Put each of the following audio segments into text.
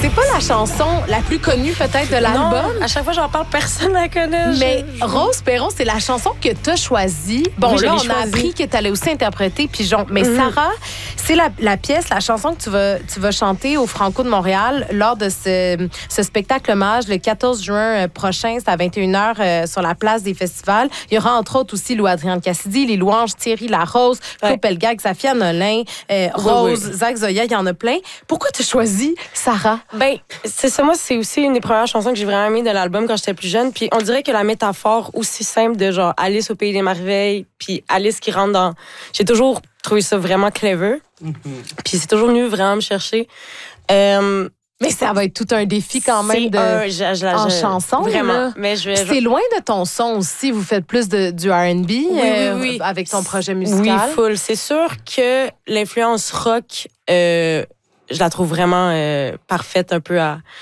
C'est pas la chanson la plus connue peut-être de l'album. Non, à chaque fois j'en parle, personne la connaît. Mais Rose Perron, c'est la chanson que tu as choisie. Bon, oui, là, on choisie. a appris que tu allais aussi interpréter Pigeon. Mais Sarah, c'est la pièce, la chanson que tu vas chanter au Franco de Montréal lors de ce spectacle hommage le 14 juin prochain. C'est à 21h sur la place des festivals. Il y aura entre autres aussi Lou-Adrienne Cassidy, Les Louanges, Thierry Larose, Claude Pelgag, Safia Nolin, Rose, Zach Zoya, il y en a plein. Pourquoi tu as choisi Sarah? Ben, c'est ça. Moi, c'est aussi une des premières chansons que j'ai vraiment aimées de l'album quand j'étais plus jeune. Puis on dirait que la métaphore aussi simple de genre Alice au Pays des Merveilles, puis Alice qui rentre dans... J'ai toujours trouvé ça vraiment clever. Puis c'est toujours venu vraiment me chercher. Mais ça va être tout un défi quand même en chanson. Vraiment. Là. Mais c'est loin de ton son aussi. Vous faites plus du R&B oui. avec ton projet musical. Oui, full. C'est sûr que l'influence rock... je la trouve vraiment parfaite un peu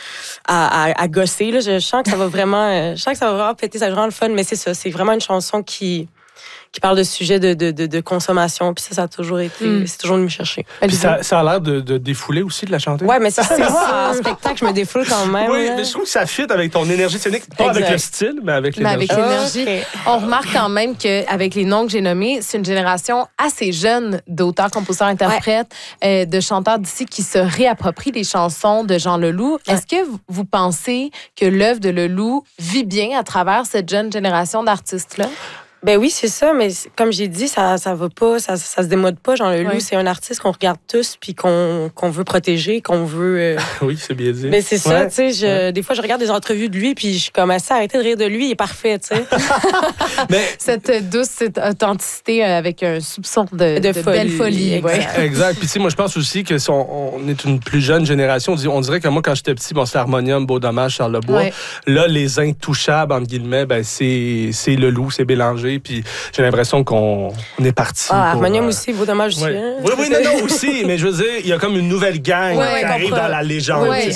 à gosser. Là. Je sens que ça va vraiment péter, ça va vraiment le fun. Mais c'est ça, c'est vraiment une chanson qui parle de sujets de consommation. Puis ça a toujours été... C'est toujours venu me chercher. Puis ça a l'air de défouler aussi, de la chanter. Ouais, mais c'est moi, en spectacle, je me défoule quand même. Oui, là. mais je trouve que ça fit avec ton énergie scénique. Pas avec le style, mais avec l'énergie. Mais avec l'énergie. Okay. On remarque quand même qu'avec les noms que j'ai nommés, c'est une génération assez jeune d'auteurs, compositeurs, interprètes, de chanteurs d'ici qui se réapproprient des chansons de Jean Leloup. Ouais. Est-ce que vous pensez que l'œuvre de Leloup vit bien à travers cette jeune génération d'artistes-là? Ben oui, c'est ça, mais comme j'ai dit, ça va pas, ça se démode pas. Jean Leloup, c'est un artiste qu'on regarde tous puis qu'on veut protéger, qu'on veut... Oui, c'est bien dit. Mais c'est ça, tu sais, des fois, je regarde des entrevues de lui puis je suis comme assez arrêtez de rire de lui, il est parfait, tu sais. Mais cette douce, cette authenticité avec un soupçon de belle folie. Exact. Puis tu sais, moi, je pense aussi que si on est une plus jeune génération, on dirait que moi, quand j'étais petit, c'est Harmonium, Beau Dommage, Charles Lebois. Ouais. Là, les intouchables, entre guillemets, ben, c'est Leloup, c'est Bélanger. Puis j'ai l'impression qu'on est parti. Harmonium aussi, Beau Dommage aussi. Ouais. Hein? Oui, non, aussi. Mais je veux dire, il y a comme une nouvelle gang qui arrive dans la légende. Oui,